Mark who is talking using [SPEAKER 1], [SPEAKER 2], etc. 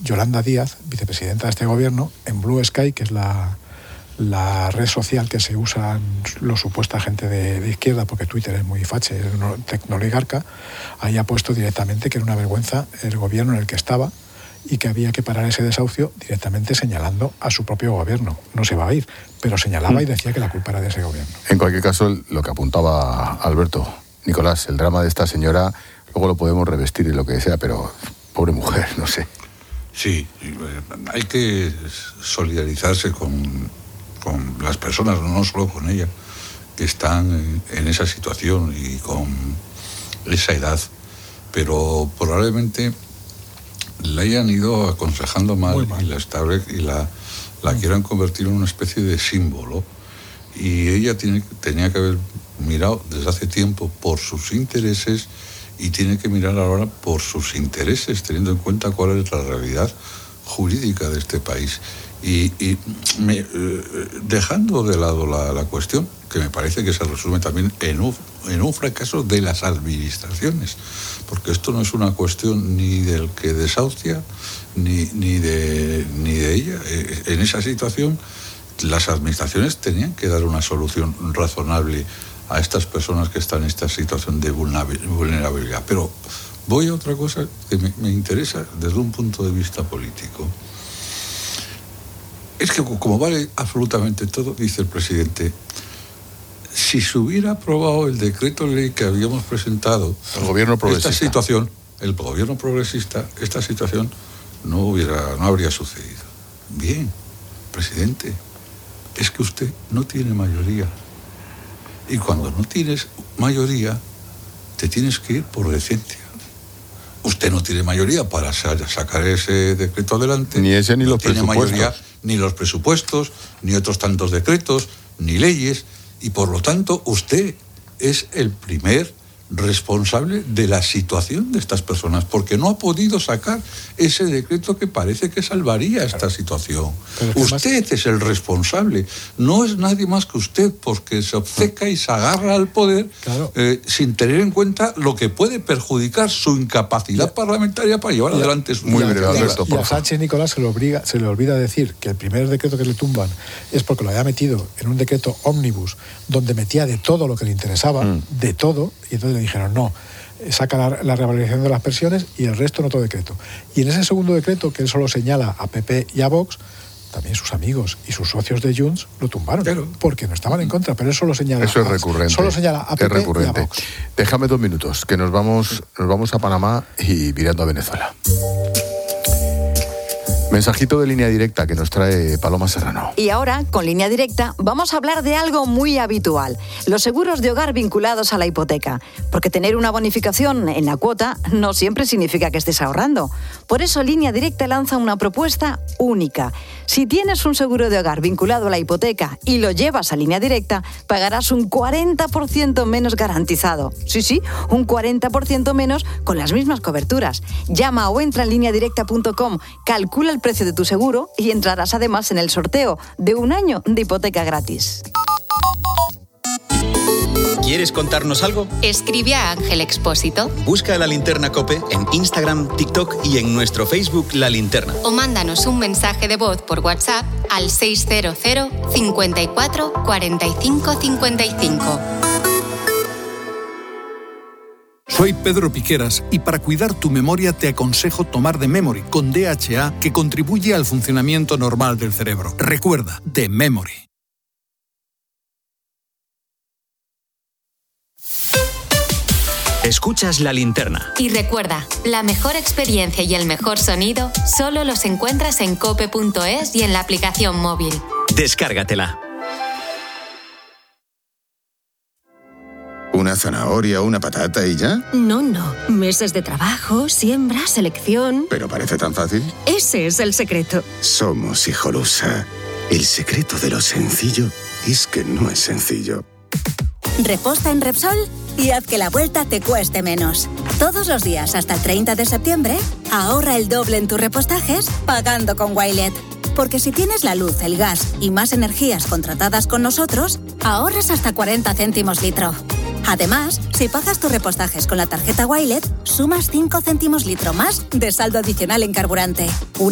[SPEAKER 1] Yolanda Díaz, vicepresidenta de este gobierno, en Blue Sky, que es la red social que se usan los supuesta gente de izquierda, porque Twitter es muy fache, es una tecnoligarca, ahí ha puesto directamente que era una vergüenza el gobierno en el que estaba y que había que parar ese desahucio, directamente señalando a su propio gobierno. No se va a ir, pero señalaba y decía que la culpa era de ese gobierno.
[SPEAKER 2] En cualquier caso, lo que apuntaba Alberto, Nicolás, el drama de esta señora, luego lo podemos revestir en lo que sea, pero pobre mujer, no sé.
[SPEAKER 3] Sí, hay que solidarizarse con las personas, no solo con ella, que están en esa situación y con esa edad, pero probablemente la hayan ido aconsejando mal. Y la quieran convertir en una especie de símbolo, y ella tenía que haber mirado desde hace tiempo por sus intereses y tiene que mirar ahora por sus intereses, teniendo en cuenta cuál es la realidad jurídica de este país. Dejando de lado la cuestión, que me parece que se resume también en un fracaso de las administraciones, porque esto no es una cuestión ni del que desahucia ni de ella. En esa situación, las administraciones tenían que dar una solución razonable a estas personas que están en esta situación de vulnerabilidad. Pero voy a otra cosa que me interesa desde un punto de vista político. Es que como vale absolutamente todo, dice el presidente, si se hubiera aprobado el decreto ley que habíamos presentado,
[SPEAKER 2] el gobierno progresista,
[SPEAKER 3] el gobierno progresista, esta situación no habría sucedido. Bien, presidente, es que usted no tiene mayoría. Y cuando no tienes mayoría, te tienes que ir por decencia. Usted no tiene mayoría para sacar ese decreto adelante.
[SPEAKER 2] Ni ese ni los presupuestos.
[SPEAKER 3] No tiene mayoría ni los presupuestos, ni otros tantos decretos, ni leyes. Y por lo tanto, usted es el primer responsable de la situación de estas personas, porque no ha podido sacar ese decreto que parece que salvaría esta situación. Usted es el responsable, no es nadie más que usted, porque se obceca y se agarra al poder sin tener en cuenta lo que puede perjudicar su incapacidad parlamentaria para llevar adelante sus
[SPEAKER 1] iniciativas. Y a Sánchez Nicolás se le olvida decir que el primer decreto que le tumban es porque lo había metido en un decreto ómnibus donde metía de todo lo que le interesaba, de todo, y entonces le dijeron no, saca la revalorización de las pensiones y el resto en otro decreto. Y en ese segundo decreto, que él solo señala a PP y a Vox, también sus amigos y sus socios de Junts lo tumbaron, porque no estaban en contra, pero él solo señala.
[SPEAKER 2] Eso es recurrente.
[SPEAKER 1] Solo señala a PP y a Vox.
[SPEAKER 2] Déjame 2 minutos, que nos vamos a Panamá y mirando a Venezuela. Mensajito de Línea Directa que nos trae Paloma Serrano.
[SPEAKER 4] Y ahora, con Línea Directa, vamos a hablar de algo muy habitual: los seguros de hogar vinculados a la hipoteca. Porque tener una bonificación en la cuota no siempre significa que estés ahorrando. Por eso, Línea Directa lanza una propuesta única. Si tienes un seguro de hogar vinculado a la hipoteca y lo llevas a Línea Directa, pagarás un 40% menos garantizado. Sí, un 40% menos con las mismas coberturas. Llama o entra en lineadirecta.com, calcula el precio de tu seguro y entrarás además en el sorteo de 1 año de hipoteca gratis.
[SPEAKER 5] ¿Quieres contarnos algo?
[SPEAKER 6] Escribe a Ángel Expósito.
[SPEAKER 5] Busca La Linterna COPE en Instagram, TikTok y en nuestro Facebook La Linterna.
[SPEAKER 6] O mándanos un mensaje de voz por WhatsApp al 600 54 45 55.
[SPEAKER 7] Soy Pedro Piqueras y para cuidar tu memoria te aconsejo tomar The Memory con DHA, que contribuye al funcionamiento normal del cerebro. Recuerda, The Memory.
[SPEAKER 5] Escuchas La Linterna.
[SPEAKER 6] Y recuerda, la mejor experiencia y el mejor sonido solo los encuentras en cope.es y en la aplicación móvil.
[SPEAKER 5] Descárgatela.
[SPEAKER 8] ¿Una zanahoria o una patata y ya?
[SPEAKER 9] No. Meses de trabajo, siembra, selección...
[SPEAKER 8] ¿Pero parece tan fácil?
[SPEAKER 9] Ese es el secreto.
[SPEAKER 8] Somos Hijolusa. El secreto de lo sencillo es que no es sencillo.
[SPEAKER 10] Reposta en Repsol y haz que la vuelta te cueste menos. Todos los días hasta el 30 de septiembre, ahorra el doble en tus repostajes pagando con Wilet. Porque si tienes la luz, el gas y más energías contratadas con nosotros, ahorras hasta 40 céntimos litro. Además, si pagas tus repostajes con la tarjeta Wilet, sumas 5 céntimos litro más de saldo adicional en carburante.